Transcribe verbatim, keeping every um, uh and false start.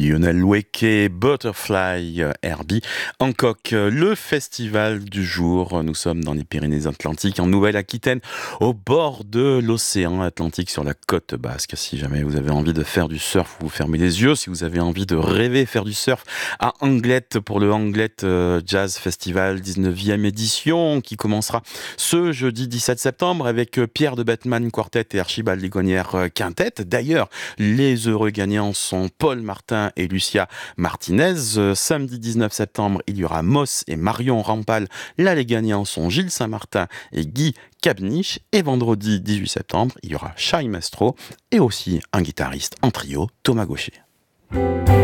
Lionel Weke, Butterfly Herbie, Hancock, le festival du jour. Nous sommes dans les Pyrénées-Atlantiques, en Nouvelle-Aquitaine, au bord de l'océan Atlantique, sur la côte basque. Si jamais vous avez envie de faire du surf, vous fermez les yeux. Si vous avez envie de rêver faire du surf, à Anglette, pour le Anglette Jazz Festival dix-neuvième édition, qui commencera ce jeudi dix-sept septembre avec Pierre de Bettman Quartet et Archibald Ligonière Quintet. D'ailleurs, les heureux gagnants sont Paul Martin et Lucia Martinez. Samedi dix-neuf septembre, il y aura Moss et Marion Rampal. Là, les gagnants sont Gilles Saint-Martin et Guy Cabniche. Et vendredi dix-huit septembre, il y aura Shai Maestro et aussi un guitariste en trio, Thomas Gaucher.